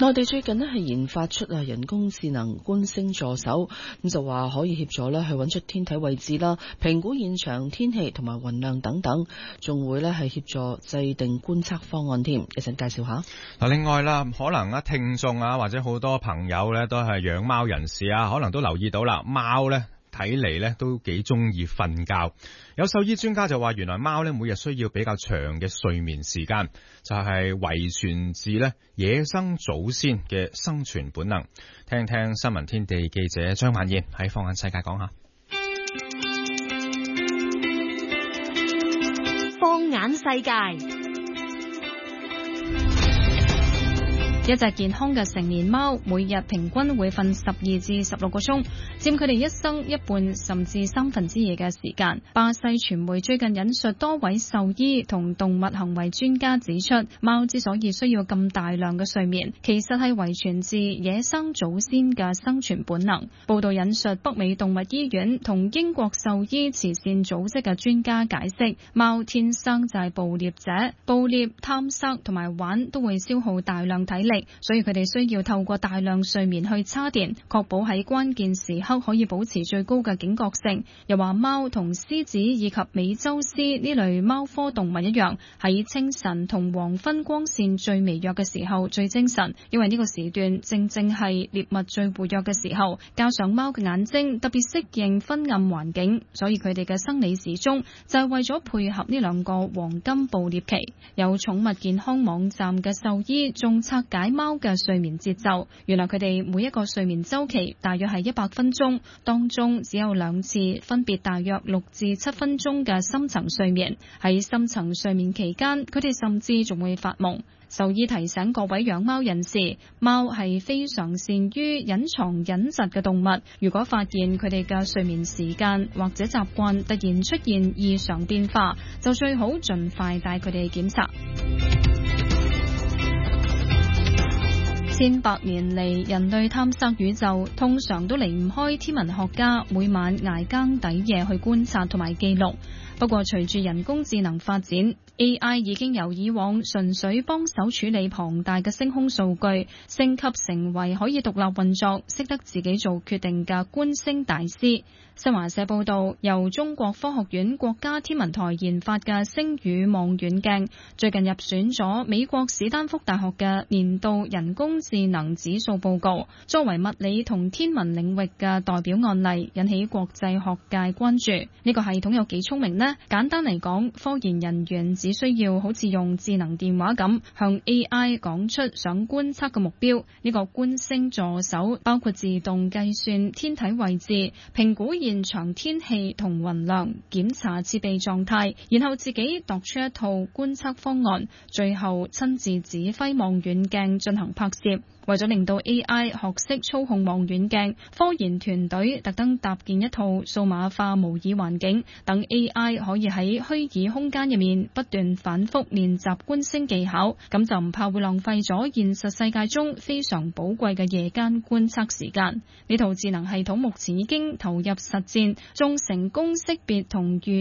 內地最近咧係研發出人工智能觀星助手，咁就話可以協助咧去揾出天體位置啦、評估現場天氣同埋雲量等等，仲會咧係協助制定觀測方案添。一陣介紹下。 嗱，另外啦，可能聽眾或者好多朋友咧都係養貓人士可能都留意到啦，貓咧睇嚟咧都幾中意瞓覺。有獸醫專家就話，原來貓咧每日需要比較長嘅睡眠時間，就係遺傳自咧野生祖先嘅生存本能。聽聽新聞天地記者張曼燕喺放眼世界講下。 放眼世界。一隻健康嘅成年貓每日平均會瞓12至16個鐘，佔佢哋一生一半甚至2/3嘅時間。巴西傳媒最近引述多位獸醫同動物行為專家指出，貓之所以需要咁大量嘅睡眠，其實係遺傳自野生祖先嘅生存本能。報道引述北美動物醫院同英國獸醫慈善組織嘅專家解釋，貓天生就係捕獵者，捕獵、探索同埋玩都會消耗大量體力，所以佢哋需要透過大量睡眠去叉電，確保喺關鍵時刻可以保持最高嘅警覺性。又話貓同獅子以及美洲獅呢類貓科動物一樣，喺清晨同黃昏光線最微弱嘅時候最精神，因為呢個時段正正係獵物最活躍嘅時候，加上貓嘅眼睛特別適應昏暗環境，所以佢哋嘅生理時鐘就係為咗配合呢兩個黃金捕獵期。有寵物健康網站嘅獸醫仲拆解貓嘅睡眠節奏，原來佢哋每一個睡眠週期大約係100分鐘，當中只有2次分別大約6至7分鐘嘅深層睡眠。喺深層睡眠期間，佢哋甚至仲會發夢。獸醫提醒各位養貓人士，貓係非常善於隱藏隱疾嘅動物，如果發現佢哋嘅睡眠時間或者習慣突然出現異常變化，就最好盡快帶佢哋檢查。千百年嚟，人類探索宇宙，通常都離唔開天文學家每晚捱更抵夜去觀察同埋記錄。不過隨住人工智能發展， AI 已經由以往純粹幫手處理龐大嘅星空數據，升級成為可以獨立運作、識得自己做決定嘅觀星大師。新華社報道，由中國科學院國家天文台研發嘅星宇望遠鏡，最近入選咗美國史丹福大學嘅年度人工智能指數報告，作為物理同天文領域嘅代表案例，引起國際學界關注。呢個系統有幾聰明呢？簡單嚟講，科研人員只需要好似用智能電話咁，向 AI 講出想觀測嘅目標。呢個觀星助手包括自動計算天體位置、評估現場天氣同雲量、檢查設備狀態，然後自己度出一套觀測方案，最後親自指揮望遠鏡進行拍攝。為咗令到 AI 學識操控望遠鏡，科研團隊特登搭建一套數碼化模擬環境，等 AI 可以喺虛擬空間入面不斷反覆練習觀星技巧，咁就唔怕會浪費咗現實世界中非常寶貴嘅夜間觀測時間。呢套智能系統目前已經投入實戰，仲成功識別同預